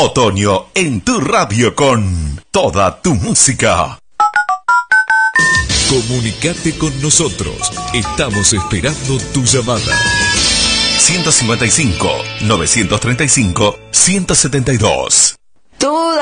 Otoño en tu radio con toda tu música. Comunicate con nosotros. Estamos esperando tu llamada. 155 935 172.